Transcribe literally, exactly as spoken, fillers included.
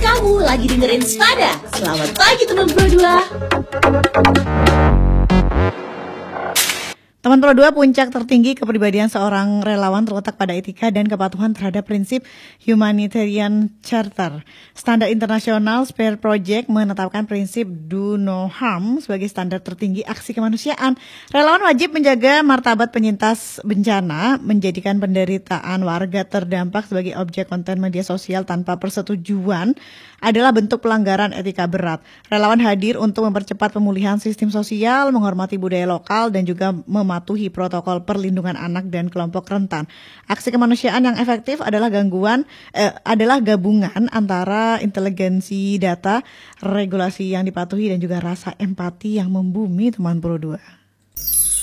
Kamu lagi dengerin Spada. Selamat pagi teman Pro dua. Teman Pro dua, puncak tertinggi kepribadian seorang relawan terletak pada etika dan kepatuhan terhadap prinsip Humanitarian Charter. Standar internasional Spare Project menetapkan prinsip do no harm sebagai standar tertinggi aksi kemanusiaan. Relawan wajib menjaga martabat penyintas bencana, menjadikan penderitaan warga terdampak sebagai objek konten media sosial tanpa persetujuan adalah bentuk pelanggaran etika berat. Relawan hadir untuk mempercepat pemulihan sistem sosial, menghormati budaya lokal, dan juga mematuhi protokol perlindungan anak dan kelompok rentan. Aksi kemanusiaan yang efektif adalah gangguan eh, adalah gabungan antara inteligensi data, regulasi yang dipatuhi, dan juga rasa empati yang membumi, teman Pro dua.